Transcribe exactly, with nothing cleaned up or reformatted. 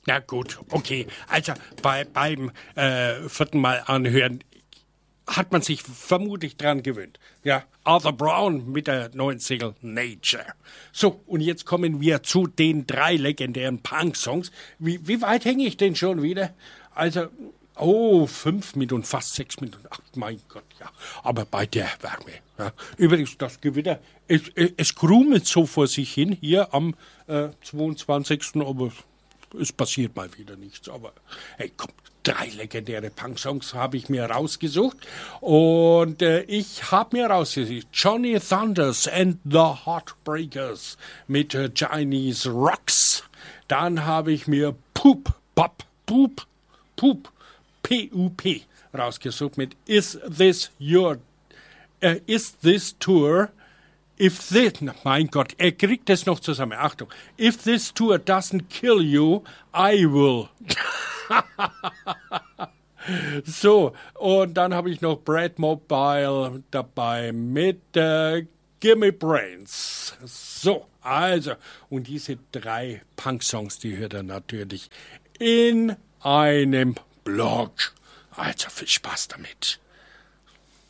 Na gut, okay. Also bei, beim äh, vierten Mal anhören hat man sich vermutlich dran gewöhnt. Ja, Arthur Brown mit der neuen Single Nature. So, und jetzt kommen wir zu den drei legendären Punk-Songs. Wie, wie weit hänge ich denn schon wieder? Also, oh, fünf Minuten, fast sechs Minuten. Ach, mein Gott, ja. Aber bei der Wärme. Ja. Übrigens, das Gewitter, es, es, es grumelt so vor sich hin hier am äh, zweiundzwanzigsten Aber es passiert mal wieder nichts. Aber hey, komm. Drei legendäre Punk-Songs habe ich mir rausgesucht. Und äh, ich habe mir rausgesucht Johnny Thunders and the Heartbreakers mit äh, Chinese Rocks. Dann habe ich mir Poop, Pop, Poop, Poop, P U P rausgesucht mit Is This Your, äh, Is This Tour, If this, mein Gott, er kriegt es noch zusammen. Achtung. If this tour doesn't kill you, I will. So, und dann habe ich noch Brad Mobile dabei mit äh, Gimme Brains. So, also, und diese drei Punk-Songs, die hört er natürlich in einem Blog. Also viel Spaß damit.